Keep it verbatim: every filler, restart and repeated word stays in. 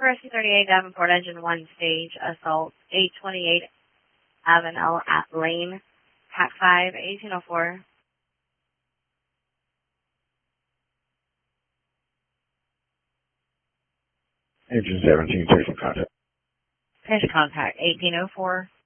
Rescue thirty-eight, Davenport, engine one stage, assault, eight twenty-eight Avenel at Lane, Pac five, eighteen oh four. Engine seventeen, taking contact. Fish contact, eighteen oh four.